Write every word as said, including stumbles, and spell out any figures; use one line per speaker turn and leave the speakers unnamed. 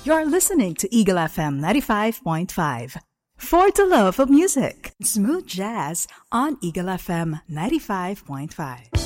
You're listening to Eagle F M ninety-five point five. For the love of music, smooth jazz on Eagle F M ninety-five point five.